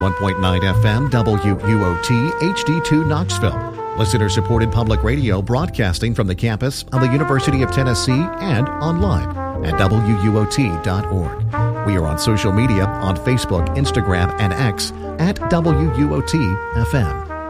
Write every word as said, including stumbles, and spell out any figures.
one point nine F M W U O T H D two Knoxville. Listener-supported public radio broadcasting from the campus of the University of Tennessee and online at W U O T dot org. We are on social media on Facebook, Instagram, and X at W U O T F M.